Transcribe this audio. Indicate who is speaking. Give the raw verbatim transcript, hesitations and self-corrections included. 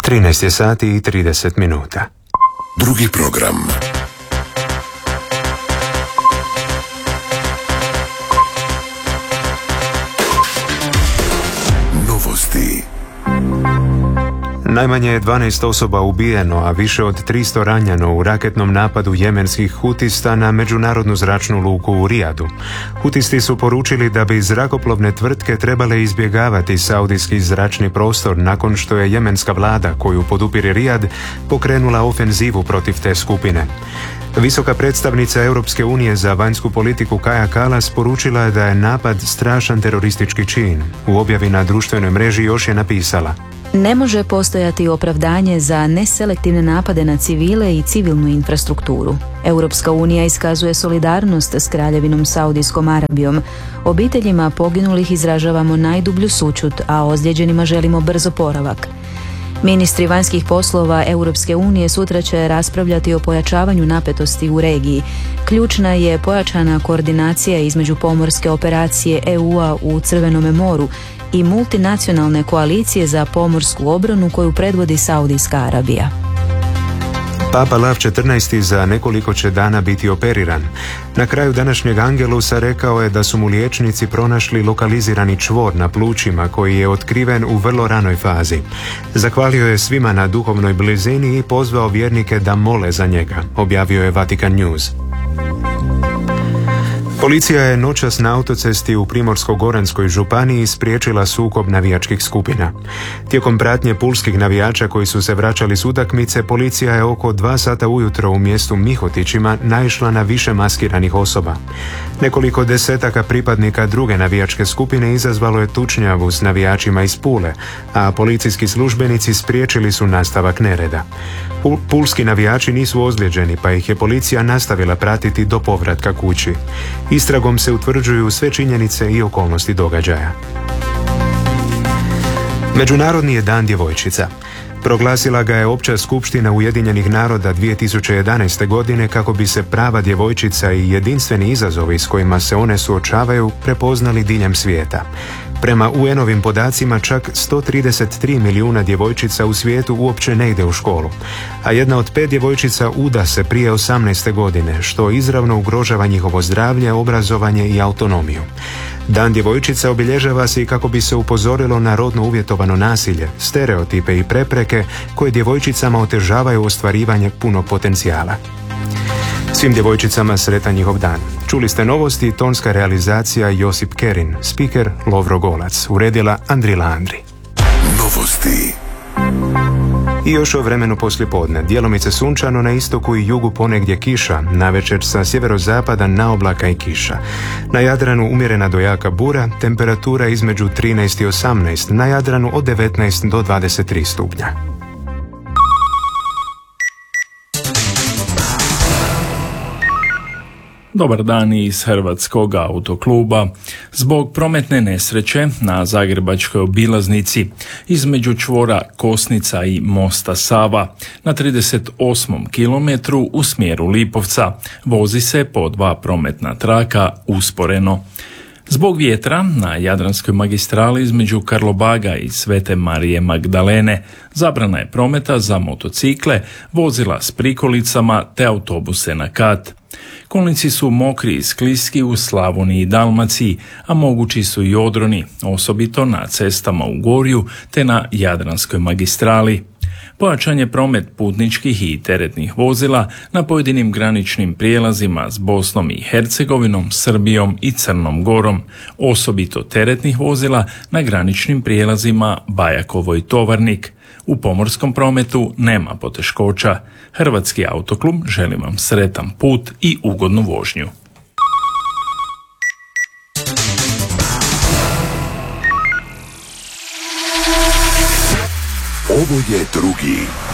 Speaker 1: trinaest je sati i trideset minuta.
Speaker 2: Drugi program. Novosti.
Speaker 1: Najmanje je dvanaest osoba ubijeno, a više od tristo ranjeno u raketnom napadu jemenskih hutista na međunarodnu zračnu luku u Rijadu. Hutisti su poručili da bi zrakoplovne tvrtke trebale izbjegavati saudijski zračni prostor nakon što je jemenska vlada, koju podupire Rijad, pokrenula ofenzivu protiv te skupine. Visoka predstavnica Europske unije za vanjsku politiku Kaja Kallas poručila je da je napad strašan teroristički čin. U objavi na društvenoj mreži još je napisala:
Speaker 3: Ne može postojati opravdanje za neselektivne napade na civile i civilnu infrastrukturu. Europska unija iskazuje solidarnost s Kraljevinom Saudijskom Arabijom. Obiteljima poginulih izražavamo najdublju sućut, a ozlijeđenima želimo brz oporavak. Ministri vanjskih poslova Europske unije sutra će raspravljati o pojačavanju napetosti u regiji. Ključna je pojačana koordinacija između pomorske operacije E U-a u Crvenome moru i multinacionalne koalicije za pomorsku obranu koju predvodi Saudijska Arabija.
Speaker 1: Papa Lav četrnaesti za nekoliko će dana biti operiran. Na kraju današnjeg Angelusa rekao je da su mu liječnici pronašli lokalizirani čvor na plućima koji je otkriven u vrlo ranoj fazi. Zahvalio je svima na duhovnoj blizini i pozvao vjernike da mole za njega, objavio je Vatican News. Policija je noćas na autocesti u Primorsko-goranskoj županiji spriječila sukob navijačkih skupina. Tijekom pratnje pulskih navijača koji su se vraćali s utakmice, policija je oko dva sata ujutro u mjestu Mihotićima naišla na više maskiranih osoba. Nekoliko desetaka pripadnika druge navijačke skupine izazvalo je tučnjavu s navijačima iz Pule, a policijski službenici spriječili su nastavak nereda. Pulski navijači nisu ozlijeđeni, pa ih je policija nastavila pratiti do povratka kući. Istragom se utvrđuju sve činjenice i okolnosti događaja. Međunarodni je dan djevojčica. Proglasila ga je Opća skupština Ujedinjenih naroda dvije tisuće jedanaeste. godine kako bi se prava djevojčica i jedinstveni izazovi s kojima se one suočavaju prepoznali diljem svijeta. Prema U N-ovim podacima čak sto trideset tri milijuna djevojčica u svijetu uopće ne ide u školu, a jedna od pet djevojčica uda se prije osamnaeste. godine, što izravno ugrožava njihovo zdravlje, obrazovanje i autonomiju. Dan djevojčica obilježava se i kako bi se upozorilo na rodno uvjetovano nasilje, stereotipe i prepreke koje djevojčicama otežavaju ostvarivanje punog potencijala. Svim djevojčicama sretan njihov dan. Čuli ste novosti, tonska realizacija Josip Kerin, spiker Lovro Golac, uredila Andrila Andri.
Speaker 2: Novosti.
Speaker 1: I još o vremenu poslijepodne. Djelomice sunčano, na istoku i jugu ponegdje kiša, navečer sa sjeverozapada na oblaka i kiša. Na Jadranu umjerena do jaka bura, temperatura između trinaest i osamnaest, na Jadranu od devetnaest do dvadeset tri stupnja.
Speaker 4: Dobar dan iz Hrvatskog autokluba. Zbog prometne nesreće na zagrebačkoj obilaznici između čvora Kosnica i mosta Sava na trideset osmom kilometru u smjeru Lipovca vozi se po dva prometna traka usporeno. Zbog vjetra na Jadranskoj magistrali između Karlobaga i Svete Marije Magdalene zabrana je prometa za motocikle, vozila s prikolicama te autobuse na kat. Kolnici su mokri i skliski u Slavoniji i Dalmaciji, a mogući su i odroni, osobito na cestama u Gorju te na Jadranskoj magistrali. Pojačan je promet putničkih i teretnih vozila na pojedinim graničnim prijelazima s Bosnom i Hercegovinom, Srbijom i Crnom Gorom, osobito teretnih vozila na graničnim prijelazima Bajakovo i Tovarnik. U pomorskom prometu nema poteškoća. Hrvatski autoklub želi vam sretan put i ugodnu vožnju.
Speaker 2: Ovo je drugi